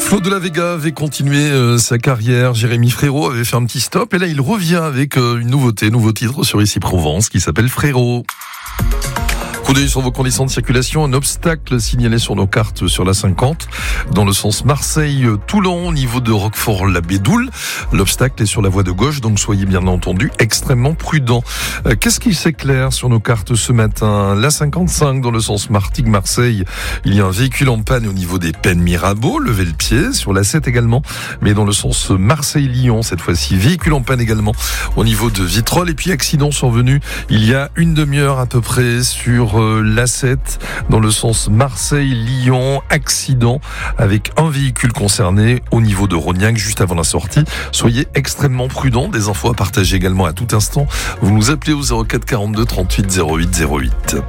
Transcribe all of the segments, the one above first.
Flo de la Vega avait continué sa carrière. Jérémy Frérot avait fait un petit stop. Et là, il revient avec une nouveauté, nouveau titre sur Ici Provence qui s'appelle Frérot. Coup d'œil sur vos conditions de circulation, un obstacle signalé sur nos cartes sur la 50 dans le sens Marseille-Toulon au niveau de Roquefort-la-Bédoule. L'obstacle est sur la voie de gauche, donc soyez bien entendu extrêmement prudents. Qu'est-ce qui s'éclaire sur nos cartes ce matin? La 55 dans le sens Martigues-Marseille, il y a un véhicule en panne au niveau des Pennes-Mirabeau, levez le pied. Sur la 7 également, mais dans le sens Marseille-Lyon, cette fois-ci, véhicule en panne également au niveau de Vitrolles. Et puis accident survenu il y a une demi-heure à peu près sur l'A7 dans le sens Marseille-Lyon, accident avec un véhicule concerné au niveau de Rognac juste avant la sortie. Soyez extrêmement prudents, des infos à partager également à tout instant. Vous nous appelez au 04 42 38 08 08.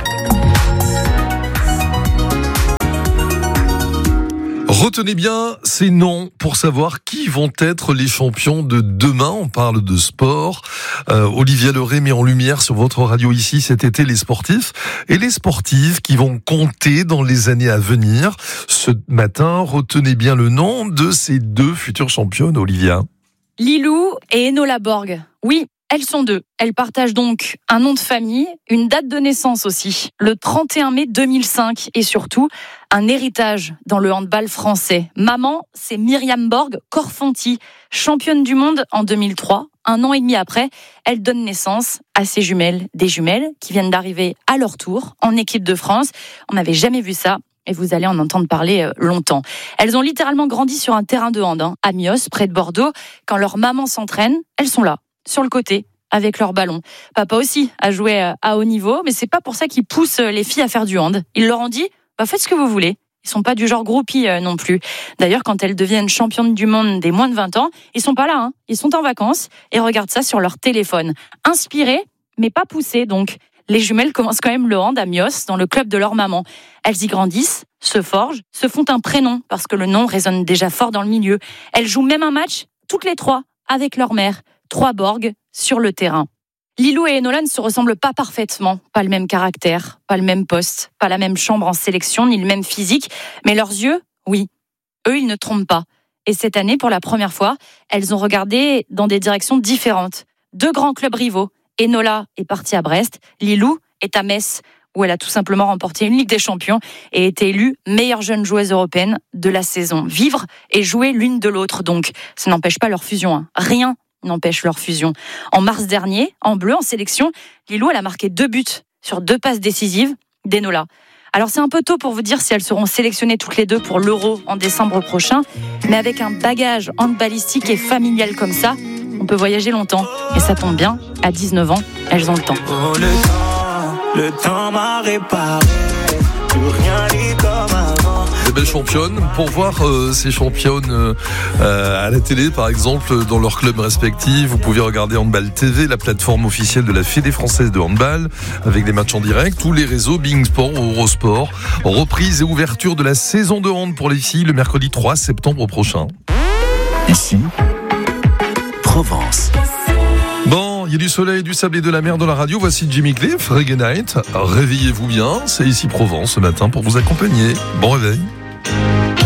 Retenez bien ces noms pour savoir qui vont être les champions de demain. On parle de sport. Olivia Leray met en lumière sur votre radio ici cet été les sportifs et les sportives qui vont compter dans les années à venir. Ce matin, retenez bien le nom de ces deux futures championnes, Olivia. Lilou et Enola Borg. Oui, elles sont deux. Elles partagent donc un nom de famille, une date de naissance aussi, le 31 mai 2005 et surtout un héritage dans le handball français. Maman, c'est Myriam Borg Corfonti, championne du monde en 2003. Un an et demi après, elle donne naissance à ses jumelles, des jumelles qui viennent d'arriver à leur tour en équipe de France. On n'avait jamais vu ça. Et vous allez en entendre parler longtemps. Elles ont littéralement grandi sur un terrain de hand, à Mios, près de Bordeaux. Quand leur maman s'entraîne, elles sont là, sur le côté, avec leur ballon. Papa aussi a joué à haut niveau, mais c'est pas pour ça qu'il pousse les filles à faire du hand. Ils leur ont dit, faites ce que vous voulez. Ils sont pas du genre groupie non plus. D'ailleurs, quand elles deviennent championnes du monde des moins de 20 ans, ils sont pas là, Ils sont en vacances et regardent ça sur leur téléphone. Inspirés, mais pas poussés, donc. Les jumelles commencent quand même le hand à Mios, dans le club de leur maman. Elles y grandissent, se forgent, se font un prénom, parce que le nom résonne déjà fort dans le milieu. Elles jouent même un match, toutes les trois, avec leur mère. 3 Borg sur le terrain. Lilou et Enola ne se ressemblent pas parfaitement. Pas le même caractère, pas le même poste, pas la même chambre en sélection, ni le même physique. Mais leurs yeux, oui. Eux, ils ne trompent pas. Et cette année, pour la première fois, elles ont regardé dans des directions différentes. 2 grands clubs rivaux. Enola est partie à Brest, Lilou est à Metz, où elle a tout simplement remporté une Ligue des Champions et été élue meilleure jeune joueuse européenne de la saison. Vivre et jouer l'une de l'autre, donc. Ça n'empêche pas leur fusion. Rien n'empêche leur fusion. En mars dernier, en bleu, en sélection, Lilou, elle a marqué 2 buts sur 2 passes décisives d'Enola. Alors c'est un peu tôt pour vous dire si elles seront sélectionnées toutes les deux pour l'Euro en décembre prochain, mais avec un bagage handballistique et familial comme ça, on peut voyager longtemps. Et ça tombe bien, à 19 ans, elles ont le temps. Oh, le temps m'a réparé, plus rien n'est comme avant. Des belles championnes. Pour voir ces championnes à la télé, par exemple, dans leurs clubs respectifs, vous pouvez regarder Handball TV, la plateforme officielle de la Fédé française de handball, avec des matchs en direct, tous les réseaux, Being Sport, Eurosport. Reprise et ouverture de la saison de hand pour les filles le mercredi 3 septembre prochain. Ici, Provence. Bon, il y a du soleil, du sable et de la mer dans la radio. Voici Jimmy Cliff, Reggae Night. Réveillez-vous bien, c'est ici Provence ce matin pour vous accompagner. Bon réveil.